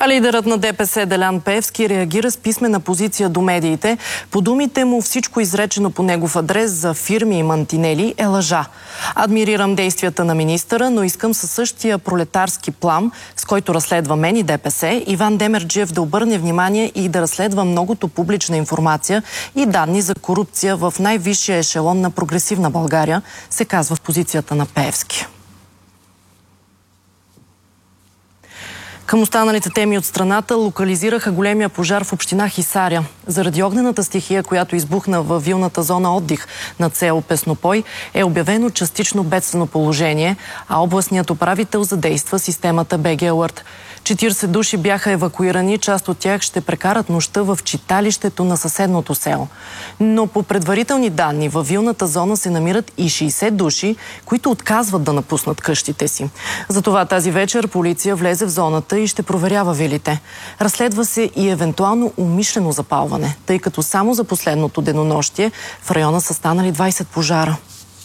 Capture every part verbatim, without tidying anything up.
А лидерът на ДПС Делян Пеевски реагира с писмена позиция до медиите. По думите му, всичко изречено по негов адрес за фирми и мантинели е лъжа. Адмирирам действията на министъра, но искам със същия пролетарски плам, с който разследва мен и ДПС, Иван Демерджиев да обърне внимание и да разследва многото публична информация и данни за корупция в най-висшия ешелон на прогресивна България, се казва в позицията на Пеевски. Към останалите теми от страната локализираха големия пожар в община Хисаря. Заради огнената стихия, която избухна във вилната зона отдих на село Песнопой, е обявено частично бедствено положение, а областният управител задейства системата БГ Алърт. четирийсет души бяха евакуирани, част от тях ще прекарат нощта в читалището на съседното село. Но по предварителни данни във вилната зона се намират и шейсет души, които отказват да напуснат къщите си. Затова тази вечер полиция влезе в зоната и ще проверява вилите. Разследва се и евентуално умишлено запалване, тъй като само за последното денонощие в района са станали двайсет пожара.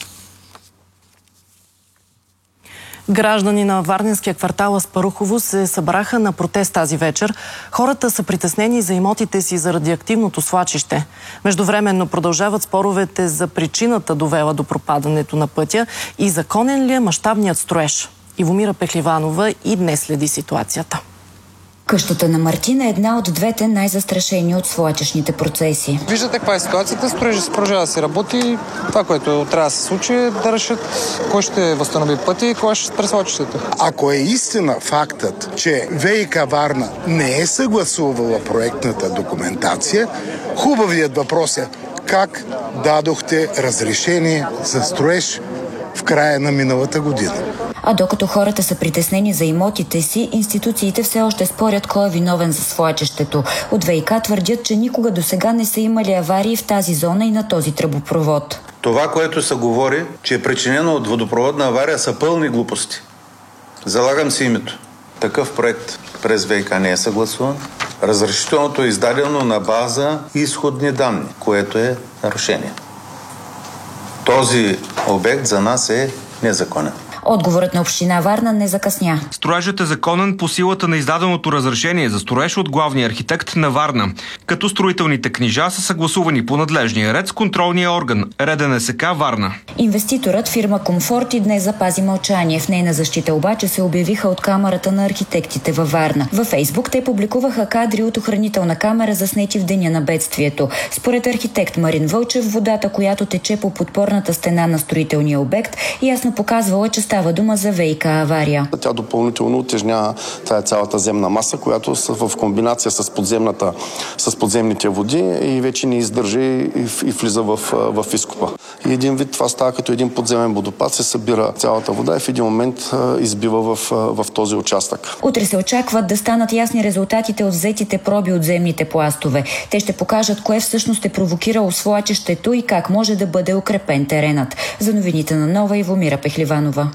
Граждани на варненския квартал Аспарухово се събраха на протест тази вечер. Хората са притеснени за имотите си заради активното свлачище. Междувременно продължават споровете за причината, довела до пропадането на пътя, и законен ли е мащабният строеж. Ивомира Пехливанова и днес следи ситуацията. Къщата на Мартин е една от двете най-застрашени от свлачищните процеси. Виждате каква е ситуацията, строежът се продължава да се работи. Това, което трябва да се случи, е да решат кой ще възстанови пътя и кой ще спре свлачището. Ако е истина фактът, че ВиК Варна не е съгласувала проектната документация, хубавият въпрос е как дадохте разрешение за строеж в края на миналата година. А докато хората са притеснени за имотите си, институциите все още спорят кой е виновен за свлачището. От ВиК твърдят, че никога досега не са имали аварии в тази зона и на този тръбопровод. Това, което се говори, че е причинено от водопроводна авария, са пълни глупости. Залагам си името. Такъв проект през ВиК не е съгласуван. Разрешителното е издадено на база изходни данни, което е нарушение. Този обект за нас е незаконен. Отговорът на община Варна не закъсня. Строежът е законен по силата на издаденото разрешение за строеж от главния архитект на Варна, като строителните книжа са съгласувани по надлежния ред с контролния орган РДНСК Варна. Инвеститорът, фирма Комфорт, и днес запази мълчание. В нейна защита обаче се обявиха от Камарата на архитектите във Варна. Във Фейсбук те публикуваха кадри от охранителна камера, заснети в деня на бедствието. Според архитект Марин Вълчев, водата, която тече по подпорната стена на строителния обект, ясно показвала, че става дума за ВиК авария. Тя допълнително утежнява, това е цялата земна маса, която в комбинация с, подземната, с подземните води и вече не издържа и, и влиза в, в изкопа. И един вид това става като един подземен водопад, се събира цялата вода и в един момент избива в, в този участък. Утре се очакват да станат ясни резултатите от взетите проби от земните пластове. Те ще покажат кое всъщност е провокирало свлачището и как може да бъде укрепен теренът. За новините на Нова, Ивомира Пехливанова.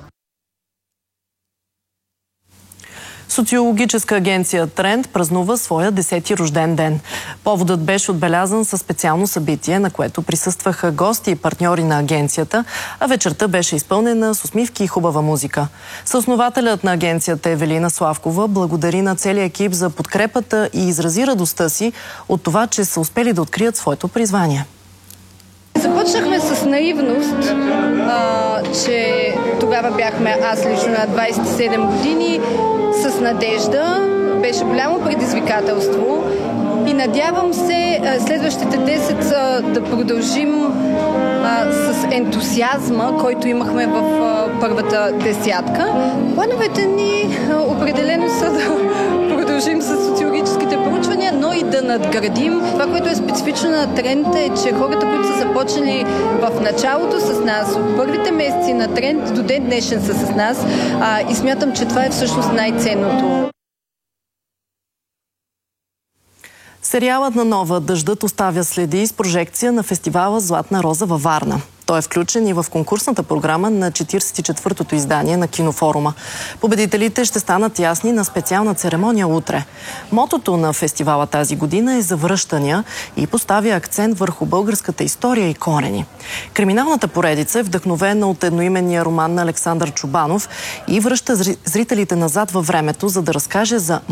Социологическа агенция Тренд празнува своя десети рожден ден. Поводът беше отбелязан със специално събитие, на което присъстваха гости и партньори на агенцията, а вечерта беше изпълнена с усмивки и хубава музика. Съоснователят на агенцията Евелина Славкова благодари на целия екип за подкрепата и изрази радостта си от това, че са успели да открият своето призвание. Започнахме с наивност, а, че тогава бяхме аз лично на двайсет и седем години, с надежда. Беше голямо предизвикателство и надявам се следващите десет да продължим а, с ентусиазма, който имахме в а, първата десятка. Плановете ни а, определено са да продължим с социологическите проучвания, но и да надградим. Това, което е специфично на Тренд, е, че хората, които са започнали в началото с нас, от първите месеци на Тренд до ден днешен са с нас, а, и смятам, че това е всъщност най-ценното. Сериалът на Нова "Дъждът оставя следи" с прожекция на фестивала "Златна роза" във Варна. Той е включен и в конкурсната програма на четирийсет и четвъртото издание на Кинофорума. Победителите ще станат ясни на специална церемония утре. Мотото на фестивала тази година е "Завръщания" и поставя акцент върху българската история и корени. Криминалната поредица е вдъхновена от едноименния роман на Александър Чубанов и връща зрителите назад във времето, за да разкаже за